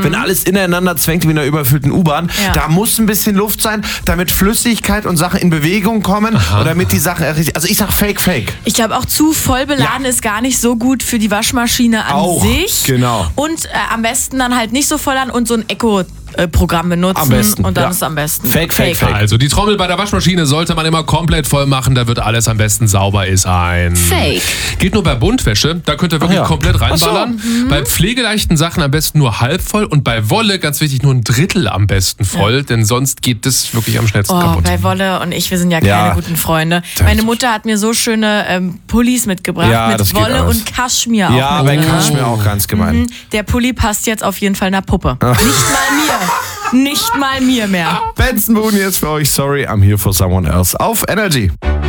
wenn alles ineinander zwängt wie in einer überfüllten U-Bahn. Ja. Da muss ein bisschen Luft sein, damit Flüssigkeit und Sachen in Bewegung kommen und damit die Sachen richtig. Also ich sag Fake. Ich glaube auch zu voll beladen ist gar nicht so gut für die Waschmaschine an sich. Genau. Und am besten dann halt nicht so voll an und so ein Eco-Programm benutzen. Am besten, und dann ja. ist es am besten. Fake. Also die Trommel bei der Waschmaschine sollte man immer komplett voll machen, da wird alles am besten sauber ist ein. Fake. Geht nur bei Buntwäsche, da könnt ihr wirklich komplett reinballern. Bei pflegeleichten Sachen am besten nur halb voll und bei Wolle, ganz wichtig, nur ein Drittel am besten voll, denn sonst geht das wirklich am schnellsten kaputt. Bei Wolle und ich, wir sind ja keine guten Freunde. Meine Mutter hat mir so schöne Pullis mitgebracht mit Wolle und Kaschmir auch. Ja, bei Kaschmir auch ganz gemein. Der Pulli passt jetzt auf jeden Fall einer Puppe. Nicht mal mir. Nicht mal mir mehr. Benson Boone jetzt für euch. Sorry, I'm here for someone else. Auf Energy.